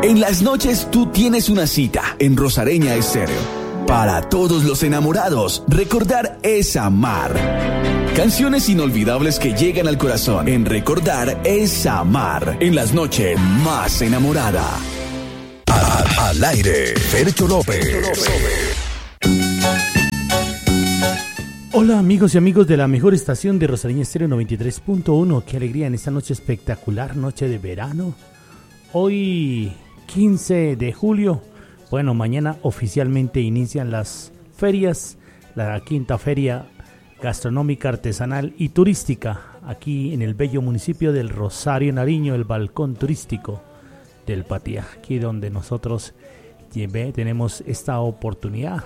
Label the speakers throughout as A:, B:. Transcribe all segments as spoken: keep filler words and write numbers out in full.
A: En las noches tú tienes una cita en Rosareña Estéreo. Para todos los enamorados, recordar es amar. Canciones inolvidables que llegan al corazón. En Recordar es amar. En las noches más enamorada. A, al aire, Fercho López.
B: Hola amigos y amigos de la mejor estación de Rosareña Estéreo noventa y tres punto uno. Qué alegría en esta noche espectacular, noche de verano. Hoy quince de julio. Bueno, mañana oficialmente inician las ferias, la quinta feria gastronómica, artesanal y turística aquí en el bello municipio del Rosario Nariño, el balcón turístico del Patía, aquí donde nosotros tenemos esta oportunidad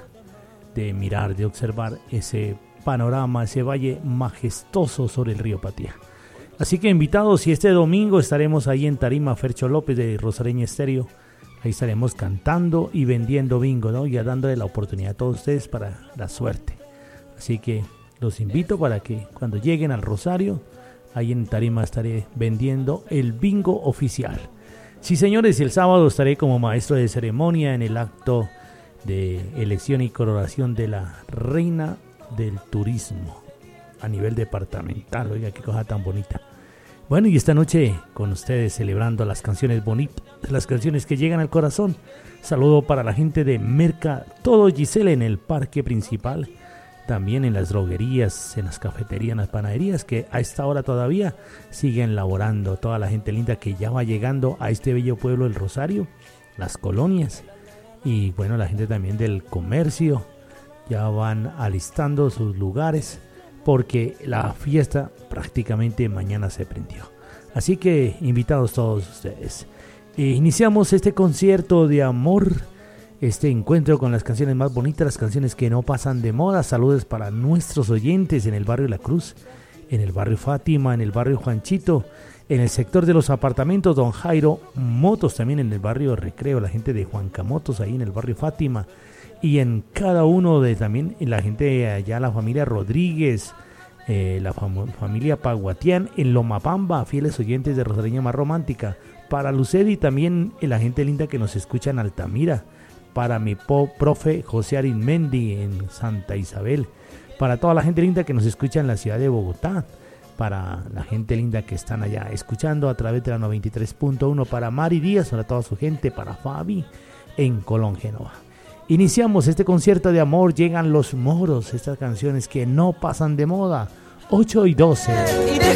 B: de mirar, de observar ese panorama, ese valle majestuoso sobre el río Patía. Así que invitados, y este domingo estaremos ahí en Tarima, Fercho López de Rosareña Estéreo. Ahí estaremos cantando y vendiendo bingo, ¿no? Ya dándole la oportunidad a todos ustedes para la suerte. Así que los invito para que cuando lleguen al Rosario, ahí en Tarima estaré vendiendo el bingo oficial. Sí, señores, el sábado estaré como maestro de ceremonia en el acto de elección y coronación de la reina del turismo a nivel departamental. Oiga, qué cosa tan bonita. Bueno, y esta noche con ustedes celebrando las canciones bonitas, las canciones que llegan al corazón. Saludo para la gente de Merca Todo Giselle en el parque principal, también en las droguerías, en las cafeterías, en las panaderías, que a esta hora todavía siguen laborando. Toda la gente linda que ya va llegando a este bello pueblo del Rosario, las colonias, y bueno, la gente también del comercio ya van alistando sus lugares, porque la fiesta prácticamente mañana se prendió. Así que invitados todos ustedes. E iniciamos este concierto de amor, este encuentro con las canciones más bonitas, las canciones que no pasan de moda. Saludos para nuestros oyentes en el barrio La Cruz, en el barrio Fátima, en el barrio Juanchito, en el sector de los apartamentos Don Jairo Motos, también en el barrio Recreo, la gente de Juanca Motos ahí en el barrio Fátima. Y en cada uno de también la gente allá, la familia Rodríguez, eh, la fam- familia Paguatián, en Lomapamba, fieles oyentes de Rosareña Más Romántica. Para Lucedi también la gente linda que nos escucha en Altamira. Para mi po- profe José Arizmendi en Santa Isabel. Para toda la gente linda que nos escucha en la ciudad de Bogotá. Para la gente linda que están allá escuchando a través de la noventa y tres punto uno. Para Mari Díaz, para toda su gente. Para Fabi en Colón, Génova. Iniciamos este concierto de amor. Llegan los moros, estas canciones que no pasan de moda. ocho y doce.